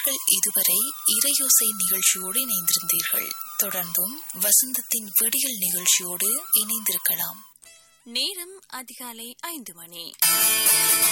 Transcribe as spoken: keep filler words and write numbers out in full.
நேர்கள் இதுவரை இறையோசை நிகழ்ச்சியோடு இணைந்திருந்தீர்கள். தொடர்ந்தும் வசந்தத்தின் விடியல் நிகழ்ச்சியோடு இணைந்திருக்கலாம். நேரம் அதிகாலை ஐந்து மணி.